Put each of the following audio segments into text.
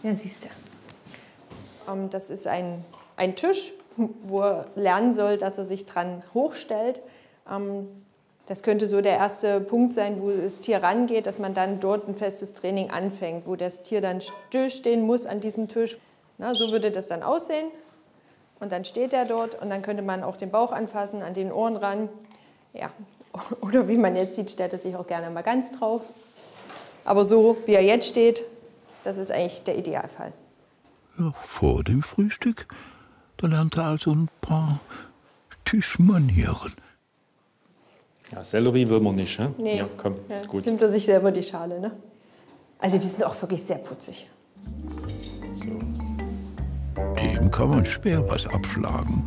Ja, siehst du. Das ist ein Tisch, wo er lernen soll, dass er sich dran hochstellt. Das könnte so der erste Punkt sein, wo das Tier rangeht, dass man dann dort ein festes Training anfängt, wo das Tier dann stillstehen muss an diesem Tisch. Na, so würde das dann aussehen. Und dann steht er dort und dann könnte man auch den Bauch anfassen, an den Ohren ran. Ja. Oder wie man jetzt sieht, stellt er sich auch gerne mal ganz drauf. Aber so, wie er jetzt steht, das ist eigentlich der Idealfall. Ja, vor dem Frühstück, da lernt er also ein paar Tischmanieren. Ja, Sellerie will man nicht, ne? Nee. Ja, komm, Ja, ist gut. jetzt nimmt er sich selber die Schale, ne? Also die sind auch wirklich sehr putzig. So. Dem kann man schwer was abschlagen.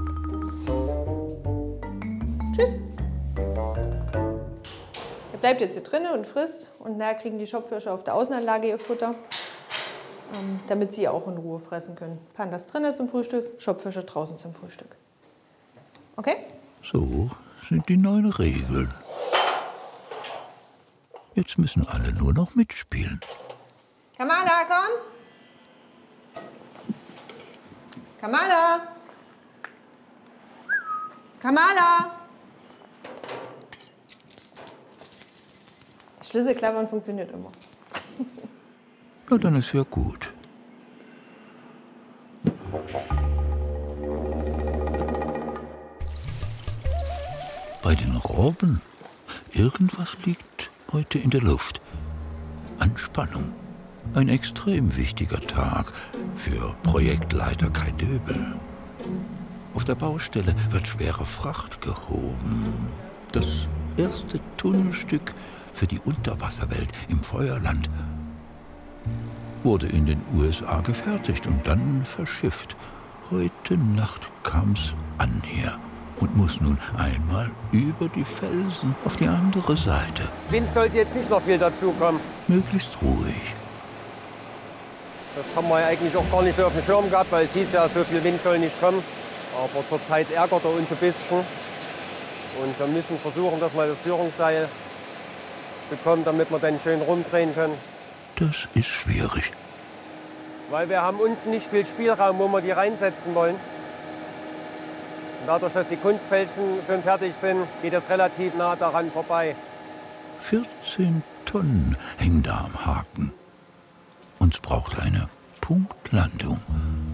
Tschüss. Er bleibt jetzt hier drinnen und frisst. Und nachher kriegen die Schopfwürsche auf der Außenanlage ihr Futter, damit sie auch in Ruhe fressen können. Pandas drinnen zum Frühstück, Schopfwürsche draußen zum Frühstück. Okay? So sind die neuen Regeln. Jetzt müssen alle nur noch mitspielen. Kamala, komm! Kamala! Kamala! Schlüsselklappern funktioniert immer. Na, dann ist ja gut. Bei den Robben, irgendwas liegt heute in der Luft. Anspannung. Ein extrem wichtiger Tag für Projektleiter Kai Döbel. Auf der Baustelle wird schwere Fracht gehoben. Das erste Tunnelstück für die Unterwasserwelt im Feuerland wurde in den USA gefertigt und dann verschifft. Heute Nacht kam's an hier und muss nun einmal über die Felsen auf die andere Seite. Wind sollte jetzt nicht noch viel dazukommen. Möglichst ruhig. Das haben wir ja eigentlich auch gar nicht so auf dem Schirm gehabt, weil es hieß ja, so viel Wind soll nicht kommen. Aber zurzeit ärgert er uns ein bisschen. Und wir müssen versuchen, dass wir das Führungsseil bekommen, damit wir dann schön rumdrehen können. Das ist schwierig. Weil wir haben unten nicht viel Spielraum, wo wir die reinsetzen wollen. Und dadurch, dass die Kunstfelsen schon fertig sind, geht es relativ nah daran vorbei. 14 Tonnen hängen da am Haken. Uns braucht eine Punktlandung.